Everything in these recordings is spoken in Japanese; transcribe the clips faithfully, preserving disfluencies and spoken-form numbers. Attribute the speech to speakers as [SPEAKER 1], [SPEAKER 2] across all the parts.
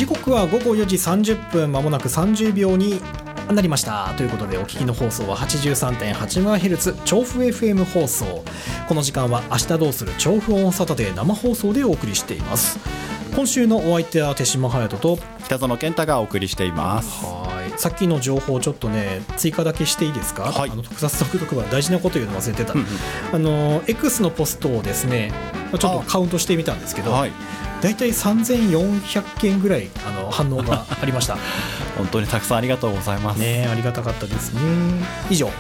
[SPEAKER 1] 時刻はごごよじさんじゅっぷん、まもなくさんじゅうびょうになりましたということで、お聞きの放送は はちじゅうさんてんはちメガヘルツ 調布 エフエム 放送。この時間は明日どうする調布オンサタデー生放送でお送りしています。今週のお相手は手島隼人と
[SPEAKER 2] 北園健太がお送りしています。
[SPEAKER 1] はい、さっきの情報ちょっとね追加だけしていいですか。
[SPEAKER 2] はい、
[SPEAKER 1] あの特撮特特番大事なこと言うの忘れてた、うんうん、あの X のポストをですねちょっとカウントしてみたんですけど、はい、だいたいさんぜんよんひゃくけんぐらいあの反応がありました
[SPEAKER 2] 本当にたくさんありがとうございます
[SPEAKER 1] ね。ありがたかったですね。以上、はい、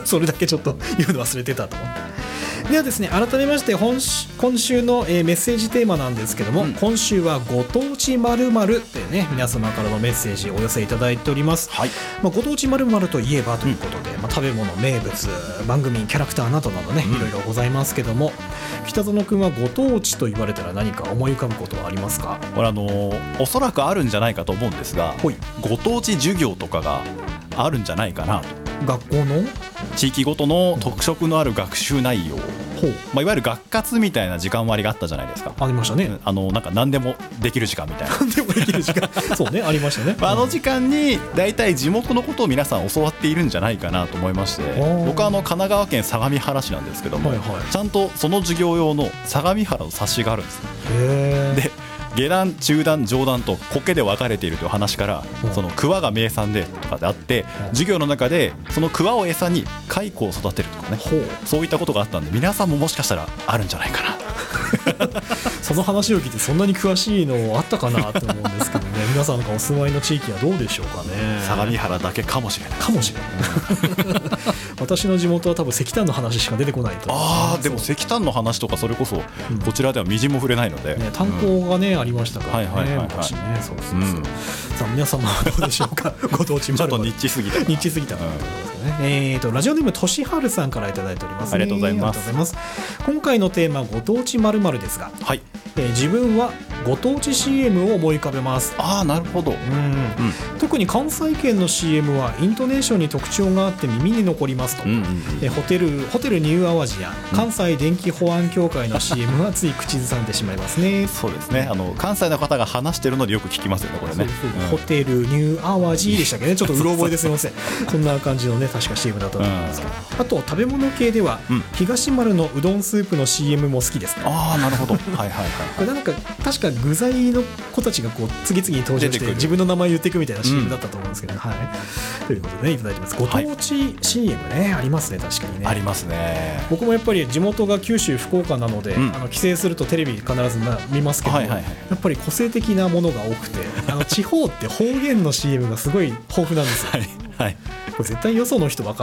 [SPEAKER 1] それだけちょっと言うの忘れてたと思って。ではですね、改めまして本今週の、えー、メッセージテーマなんですけども、うん、今週はご当地〇〇ってね、皆様からのメッセージをお寄せいただいております、はい。まあ、ご当地〇〇といえばということで、うん、まあ、食べ物、名物、番組、キャラクターなどなどね、うん、いろいろございますけども、北園くんはご当地と言われたら何か思い浮かぶことはありますか。
[SPEAKER 2] これあのー、おそらくあるんじゃないかと思うんですが、ご当地授業とかがあるんじゃないかなと。
[SPEAKER 1] 学校の
[SPEAKER 2] 地域ごとの特色のある学習内容、うん、まあ、いわゆる学活みたいな時間割があったじゃないですか。
[SPEAKER 1] ありましたね。
[SPEAKER 2] あのなんか何でもできる時間みたいな
[SPEAKER 1] 何でもできる時間そうね、ありましたね。
[SPEAKER 2] あの時間に大体地元のことを皆さん教わっているんじゃないかなと思いまして、僕はあの神奈川県相模原市なんですけども、はいはい、ちゃんとその授業用の相模原の冊子があるんです。
[SPEAKER 1] へー。
[SPEAKER 2] で下段中段上段と苔で分かれているという話から、うん、その桑が名産でとかであって、うん、授業の中でその桑を餌に蚕を育てるとかね、そういったことがあったんで、皆さんももしかしたらあるんじゃないかな
[SPEAKER 1] その話を聞いてそんなに詳しいのあったかなと思うんですけどね皆さんがお住まいの地域はどうでしょうかね。
[SPEAKER 2] 相模原だけかもしれない
[SPEAKER 1] かもしれない私の地元は多分石炭の話しか出てこないと。
[SPEAKER 2] ああ、でも石炭の話とかそれこそこちらではみじんも触れないので、
[SPEAKER 1] ね、炭鉱がね、うん、ありましたからね、
[SPEAKER 2] はいはいはいはい、
[SPEAKER 1] 昔ね。そうそうそう、うん、さあ皆様はどうでしょうかご当地まるまる
[SPEAKER 2] ちょっとニッチすぎた
[SPEAKER 1] ニッチすぎた、うん、えー、とラジオネームとしはるさんからいただいております、ね、
[SPEAKER 2] ありがとうございます。
[SPEAKER 1] ありがとうございます。今回のテーマご当地まるまるですが、はい、えー、自分はご当地 シーエム を思い浮かべます。
[SPEAKER 2] ああ、なるほど、うん、うん、
[SPEAKER 1] 特に関西圏の シーエム はイントネーションに特徴があって耳に残りますと、うんうんうん、えー、ホテルホテルニューアワジや関西電気保安協会の シーエム はつい口ずさんでしまいますね。
[SPEAKER 2] そうですね、あの関西の方が話してるのでよく聞きますよね、これね。
[SPEAKER 1] そうそう、うん、ホテルニューアワジでしたっけね、ちょっとうろ覚えですいませんそんな感じのね、確か シーエム だったと思うんですけど、うん、あと食べ物系では、うん、東丸のうどんスープの シーエム も好きですね。
[SPEAKER 2] ああ、なるほどはいはいはい、
[SPEAKER 1] これなんか確か具材の子たちがこう次々に登場して自分の名前言っていくみたいな シーエム だったと思うんですけど、うん、はい、ということでね、いただいてます。ご当地 シーエム ね、はい、ありますね、確かにね。
[SPEAKER 2] ありますね。
[SPEAKER 1] 僕もやっぱり地元が九州福岡なので、うん、あの帰省するとテレビ必ず見ますけど、はいはいはい、やっぱり個性的なものが多くてあの地方って方言の シーエム がすごい豊富なんですよはい、はい、これ絶対よその人分か